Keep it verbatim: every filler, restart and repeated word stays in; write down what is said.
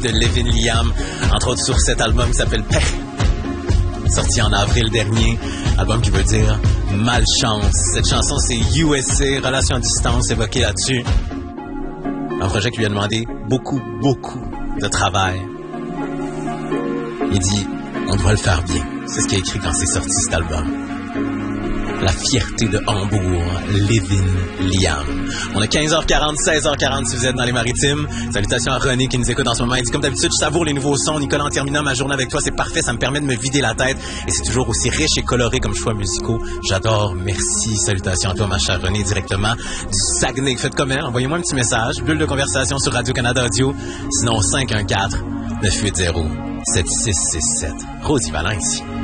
de Levin Liam, entre autres sur cet album qui s'appelle Pech, sorti en avril dernier, album qui veut dire malchance. Cette chanson, c'est U S A, relation à distance, évoquée là-dessus. Un projet qui lui a demandé beaucoup, beaucoup de travail. Il dit, on doit le faire bien. C'est ce qu'il a écrit quand c'est sorti cet album. La fierté de Hambourg, Levin Liam. On a quinze heures quarante, seize heures quarante si vous êtes dans les Maritimes. Salutations à René qui nous écoute en ce moment. Il dit, comme d'habitude, je savoure les nouveaux sons. Nicolas, en terminant ma journée avec toi, c'est parfait. Ça me permet de me vider la tête. Et c'est toujours aussi riche et coloré comme choix musicaux. J'adore. Merci. Salutations à toi, ma chère René, directement du Saguenay. Faites comme elle. Envoyez-moi un petit message. Bulle de conversation sur Radio-Canada Audio. Sinon, cinq un quatre, neuf huit zéro, sept six six sept. Rosie Valin ici.